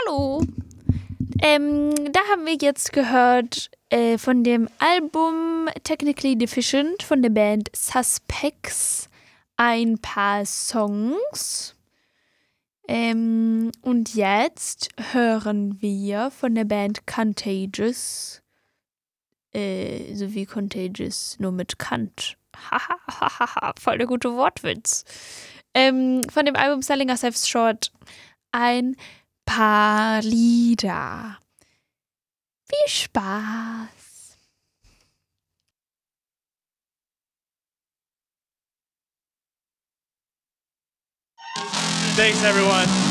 Hallo. Da haben wir jetzt gehört von dem Album Technically Deficient von der Band Suspects ein paar Songs. Und jetzt hören wir von der Band Contagious, so wie Contagious, nur mit Kant. Hahaha, voll der gute Wortwitz. Von dem Album Selling Ourselves Short ein paar Lieder. Viel Spaß! Thanks, everyone.